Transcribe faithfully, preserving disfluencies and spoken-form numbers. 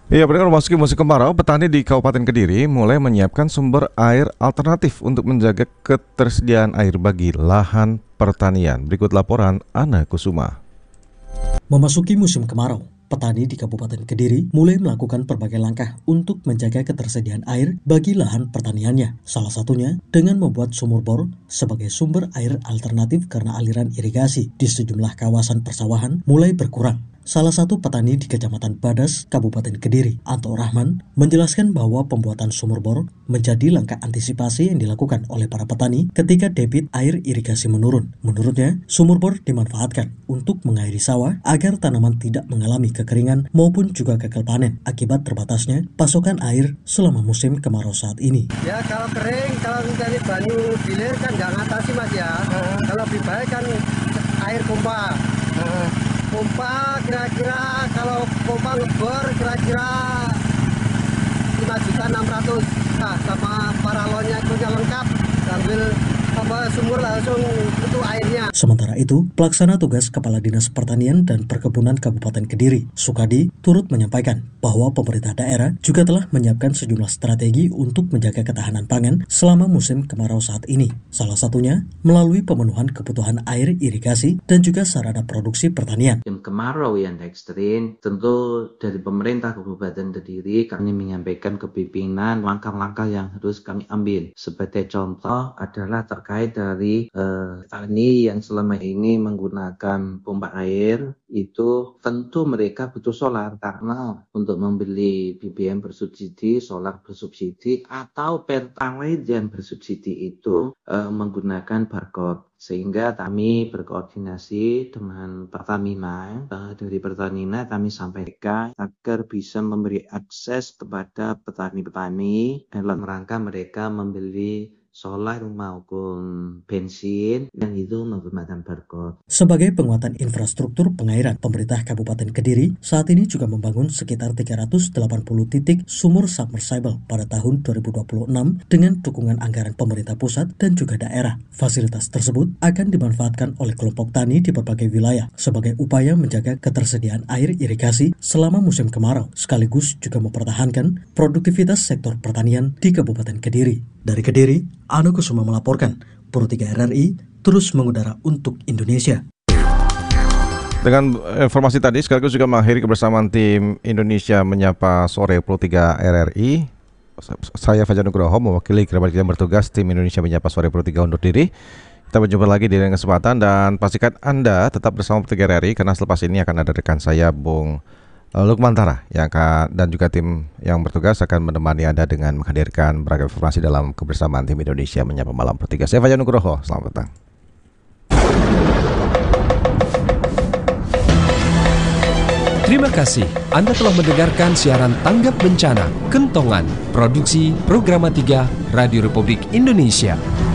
Iya, benar. Memasuki musim kemarau, petani di Kabupaten Kediri mulai menyiapkan sumber air alternatif untuk menjaga ketersediaan air bagi lahan pertanian. Berikut laporan Ana Kusuma. Memasuki musim kemarau, petani di Kabupaten Kediri mulai melakukan berbagai langkah untuk menjaga ketersediaan air bagi lahan pertaniannya. Salah satunya dengan membuat sumur bor sebagai sumber air alternatif karena aliran irigasi di sejumlah kawasan persawahan mulai berkurang. Salah satu petani di Kecamatan Badas, Kabupaten Kediri, Anto Rahman, menjelaskan bahwa pembuatan sumur bor menjadi langkah antisipasi yang dilakukan oleh para petani ketika debit air irigasi menurun. Menurutnya, sumur bor dimanfaatkan untuk mengairi sawah agar tanaman tidak mengalami kekeringan maupun juga gagal panen akibat terbatasnya pasokan air selama musim kemarau saat ini. Ya kalau kering, kalau dari banyu dilir kan nggak ngatasi mas ya. Uh. Kalau lebih baik kan air pompa. Uh. Pompa kira-kira kalau pompa ngebor kira-kira lima juta enam ratus nah, sama paralonnya itu lengkap sambil apa sumur langsung itu airnya. Sementara itu, pelaksana tugas Kepala Dinas Pertanian dan Perkebunan Kabupaten Kediri, Sukadi, turut menyampaikan bahwa pemerintah daerah juga telah menyiapkan sejumlah strategi untuk menjaga ketahanan pangan selama musim kemarau saat ini. Salah satunya melalui pemenuhan kebutuhan air irigasi dan juga sarana produksi pertanian. Musim kemarau yang ekstrim, tentu dari pemerintah Kabupaten Kediri kami menyampaikan ke pimpinan langkah-langkah yang harus kami ambil. Sebagai contoh adalah terkait dari eh, petani yang selama ini menggunakan pompa air, itu tentu mereka butuh solar karena untuk membeli B B M bersubsidi, solar bersubsidi atau pertalite yang bersubsidi itu eh, menggunakan barcode. Sehingga kami berkoordinasi dengan Pertamina, eh, dari Pertamina kami sampaikan agar bisa memberi akses kepada petani-petani dalam rangka mereka membeli solar maupun bensin yang itu menggunakan barcode. Sebagai penguatan infrastruktur pengairan, pemerintah Kabupaten Kediri saat ini juga membangun sekitar tiga ratus delapan puluh titik sumur submersible pada tahun dua ribu dua puluh enam dengan dukungan anggaran pemerintah pusat dan juga daerah. Fasilitas tersebut akan dimanfaatkan oleh kelompok tani di berbagai wilayah sebagai upaya menjaga ketersediaan air irigasi selama musim kemarau, sekaligus juga mempertahankan produktivitas sektor pertanian di Kabupaten Kediri. Dari Kediri, Ana Kusuma melaporkan, Pro tiga R R I terus mengudara untuk Indonesia. Dengan informasi tadi, sekaligus juga mengakhiri kebersamaan tim Indonesia Menyapa Sore Pro tiga R R I. Saya Fajar Nugroho mewakili kerabat kita yang bertugas tim Indonesia Menyapa Sore Pro tiga undur diri. Kita berjumpa lagi di lain kesempatan dan pastikan Anda tetap bersama Pro tiga R R I karena selepas ini akan ada rekan saya Bung Lukman Tara yang akan, dan juga tim yang bertugas akan menemani Anda dengan menghadirkan beragam informasi dalam kebersamaan tim Indonesia Menyapa Malam Pro tiga. Saya Fajar Nugroho, selamat datang. Terima kasih Anda telah mendengarkan siaran Tanggap Bencana Kentongan Produksi Programa tiga Radio Republik Indonesia.